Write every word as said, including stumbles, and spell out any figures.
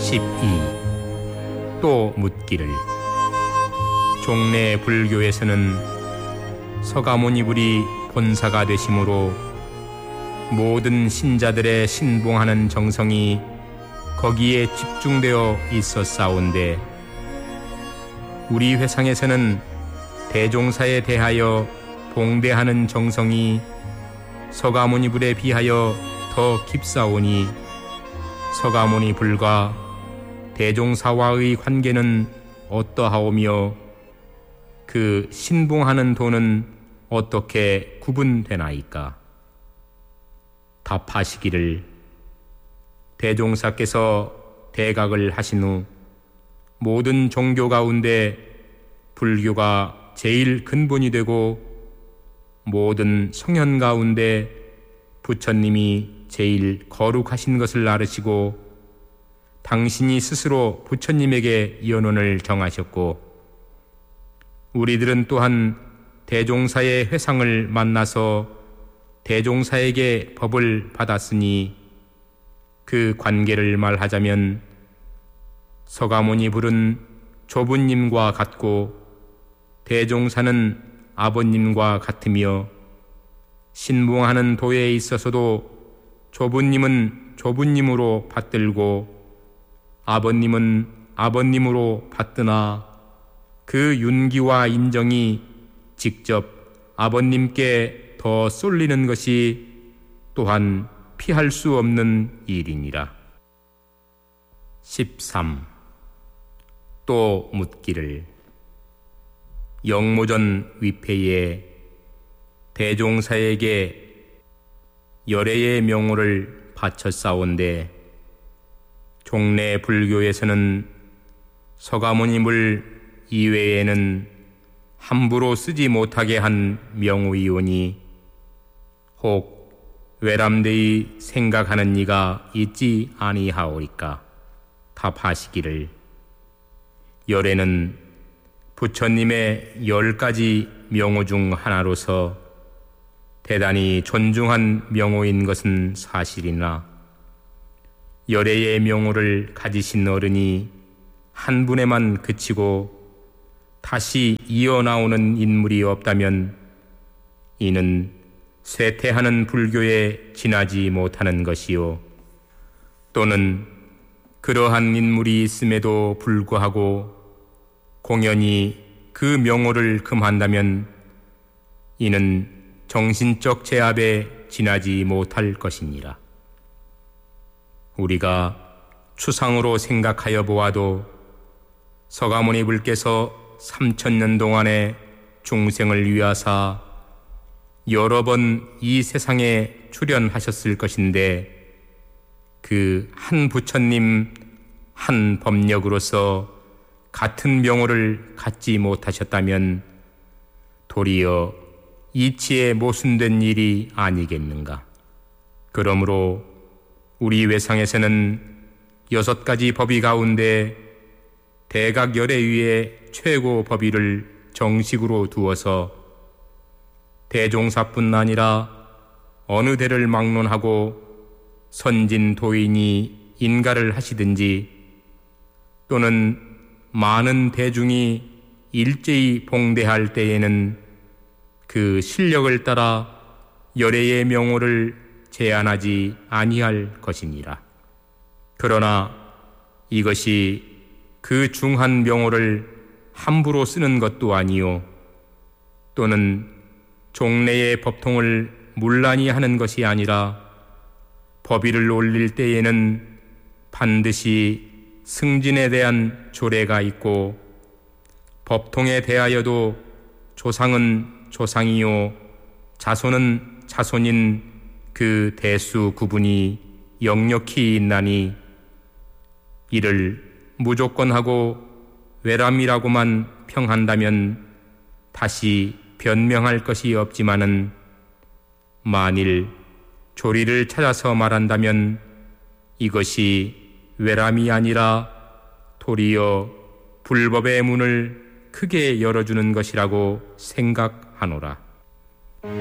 십이. 또 묻기를. 종래 불교에서는 서가모니불이 본사가 되심으로 모든 신자들의 신봉하는 정성이 거기에 집중되어 있었사온데, 우리 회상에서는 대종사에 대하여 봉대하는 정성이 서가모니불에 비하여 더 깊사오니, 서가모니불과 대종사와의 관계는 어떠하오며 그 신봉하는 도는 어떻게 구분되나이까? 답하시기를, 대종사께서 대각을 하신 후 모든 종교 가운데 불교가 제일 근본이 되고 모든 성현 가운데 부처님이 제일 거룩하신 것을 알으시고 당신이 스스로 부처님에게 연원을 정하셨고, 우리들은 또한 대종사의 회상을 만나서 대종사에게 법을 받았으니 그 관계를 말하자면 서가모니불은 조부님과 같고 대종사는 아버님과 같으며, 신봉하는 도에 있어서도 조부님은 조부님으로 받들고 아버님은 아버님으로 받드나 그 윤기와 인정이 직접 아버님께 더 쏠리는 것이 또한 피할 수 없는 일이니라. 십삼. 또 묻기를. 영모전 위패에 대종사에게 열애의 명호를 바쳤사온데, 종래 불교에서는 서가모니불 이외에는 함부로 쓰지 못하게 한 명호이오니, 혹 외람되이 생각하는 이가 있지 아니하오리까? 답하시기를, 열애는 부처님의 열 가지 명호 중 하나로서 대단히 존중한 명호인 것은 사실이나, 열애의 명호를 가지신 어른이 한 분에만 그치고 다시 이어나오는 인물이 없다면 이는 쇠퇴하는 불교에 지나지 못하는 것이요, 또는 그러한 인물이 있음에도 불구하고 공연히 그 명호를 금한다면 이는 정신적 제압에 지나지 못할 것이니라. 우리가 추상으로 생각하여 보아도 서가모니불께서 삼천 년 동안의 중생을 위하사 여러 번 이 세상에 출현하셨을 것인데, 그 한 부처님 한 법력으로서 같은 명호를 갖지 못하셨다면 도리어 이치에 모순된 일이 아니겠는가? 그러므로 우리 외상에서는 여섯 가지 법의 가운데 대각열애 위에 최고 법의를 정식으로 두어서 대종사뿐 아니라 어느 대를 막론하고 선진 도인이 인가를 하시든지, 또는 많은 대중이 일제히 봉대할 때에는 그 실력을 따라 열애의 명호를 제한하지 아니할 것이니라. 그러나 이것이 그 중한 명호를 함부로 쓰는 것도 아니요, 또는 종래의 법통을 문란히 하는 것이 아니라 법의를 올릴 때에는 반드시 승진에 대한 조례가 있고, 법통에 대하여도 조상은 조상이요 자손은 자손인 그 대수 구분이 역력히 있나니, 이를 무조건 하고 외람이라고만 평한다면 다시 변명할 것이 없지만은, 만일 조리를 찾아서 말한다면 이것이 외람이 아니라 도리어 불법의 문을 크게 열어주는 것이라고 생각하노라.